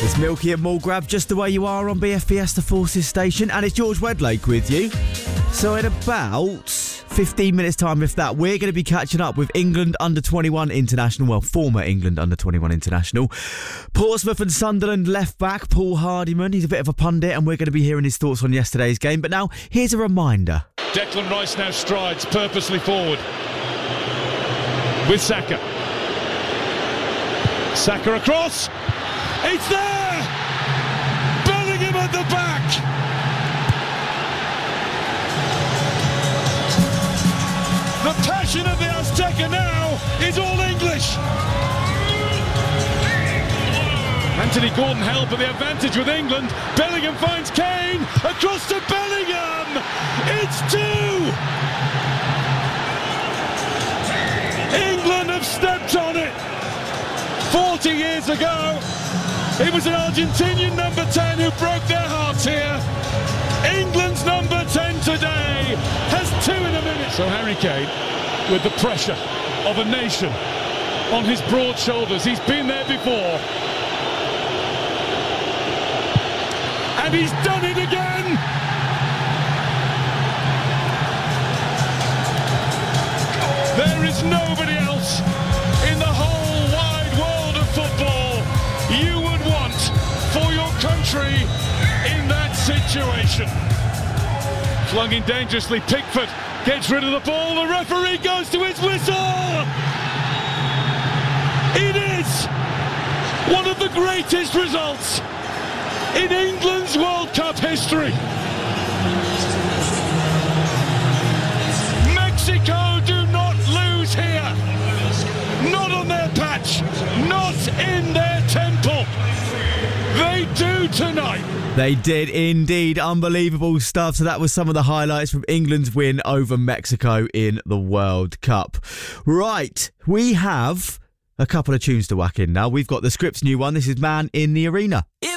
It's Milky and Mulgrab, just the way you are on BFBS, the Forces station, and it's George Wedlake with you. So in about 15 minutes time, if that, we're going to be catching up with England under-21 international, well, former England under-21 international, Portsmouth and Sunderland left back Paul Hardiman. He's a bit of a pundit and we're going to be hearing his thoughts on yesterday's game. But now, here's a reminder. Declan Rice now strides purposely forward with Saka. Saka across. It's there! Bellingham at the back! The passion of the Azteca now is all English. Anthony Gordon held for the advantage with England. Bellingham finds Kane. Across to Bellingham. It's 2. England have stepped on it. 40 years ago, it was an Argentinian number 10 who broke their hearts here. England's number 10 today has 2 in a minute. So Harry Kane, with the pressure of a nation on his broad shoulders, he's been there before. And he's done it again! There is nobody else in the whole wide world of football you would want for your country in that situation. Flung in dangerously, Pickford gets rid of the ball, the referee goes to his whistle! It is one of the greatest results in England's World Cup history. Mexico do not lose here. Not on their patch. Not in their temple. They do tonight. They did indeed. Unbelievable stuff. So that was some of the highlights from England's win over Mexico in the World Cup. Right, we have a couple of tunes to whack in now. We've got the Scripps new one. This is Man in the Arena.